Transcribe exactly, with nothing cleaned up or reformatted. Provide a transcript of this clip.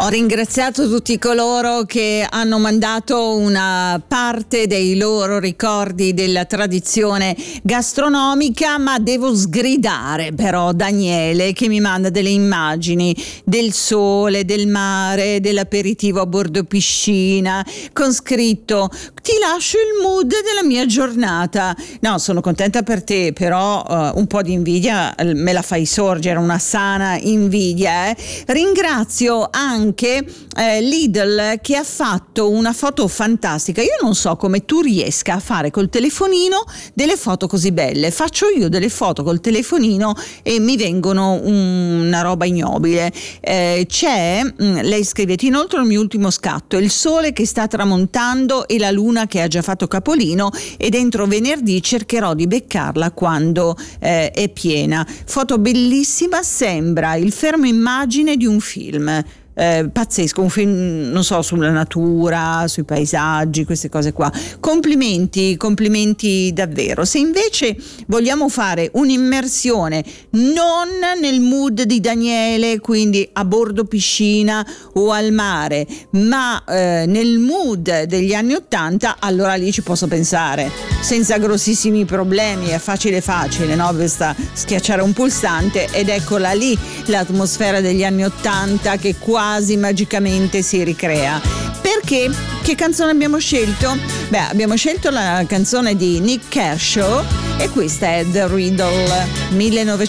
Ho ringraziato tutti coloro che hanno mandato una parte dei loro ricordi della tradizione gastronomica, ma devo sgridare però Daniele che mi manda delle immagini del sole, del mare, dell'aperitivo a bordo piscina, con scritto: ti lascio il mood della mia giornata. No, sono contenta per te, però uh, un po' di invidia me la fai sorgere, una sana invidia. Eh. Ringrazio anche anche eh, Lidl che ha fatto una foto fantastica. Io non so come tu riesca a fare col telefonino delle foto così belle. Faccio io delle foto col telefonino e mi vengono un, una roba ignobile. Eh, c'è, mh, lei scrive: inoltre il mio ultimo scatto, il sole che sta tramontando e la luna che ha già fatto capolino, e dentro venerdì cercherò di beccarla quando eh, è piena. Foto bellissima, sembra il fermo immagine di un film. Eh, pazzesco, un film, non so, sulla natura, sui paesaggi, queste cose qua. Complimenti, complimenti davvero. Se invece vogliamo fare un'immersione non nel mood di Daniele, quindi a bordo piscina o al mare, ma eh, nel mood degli anni ottanta, allora lì ci posso pensare senza grossissimi problemi. È facile facile, no? Basta schiacciare un pulsante ed eccola lì l'atmosfera degli anni ottanta che quasi magicamente si ricrea. Perché? Che canzone abbiamo scelto? Beh, abbiamo scelto la canzone di Nick Kershaw e questa è The Riddle millenovecentottantaquattro.